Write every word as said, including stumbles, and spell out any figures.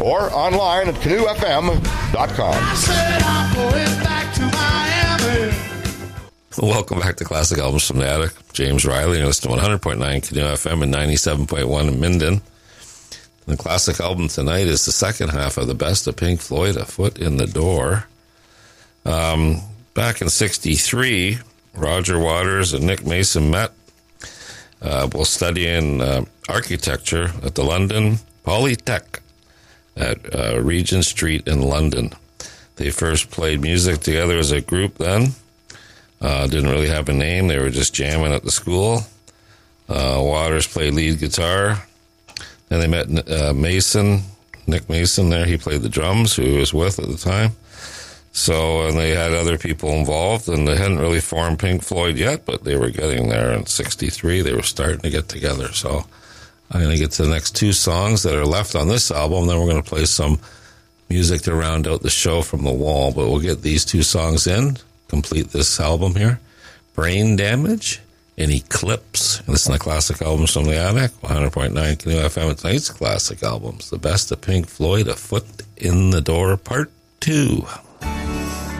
or online at canoe f m dot com. I said I'm going back to Miami. Welcome back to Classic Albums from the Attic. James Riley, you're listening to one hundred point nine Canoe F M and ninety-seven point one in Minden. The classic album tonight is the second half of the best of Pink Floyd, A Foot in the Door. Um, back in sixty-three, Roger Waters and Nick Mason met uh, while studying uh, architecture at the London Polytech at uh, Regent Street in London. They first played music together as a group then. Uh, didn't really have a name. They were just jamming at the school. Uh, Waters played lead guitar. Then they met uh, Mason, Nick Mason there. He played the drums, who he was with at the time. So, and they had other people involved, and they hadn't really formed Pink Floyd yet, but they were getting there in sixty-three. They were starting to get together. So I'm going to get to the next two songs that are left on this album. Then we're going to play some music to round out the show from The Wall. But we'll get these two songs in, complete this album here. Brain Damage and Eclipse. And listen to Classic Albums from the Attic, one hundred point nine Canoe F M. Tonight's Classic Albums, the best of Pink Floyd, A Foot in the Door, Part two.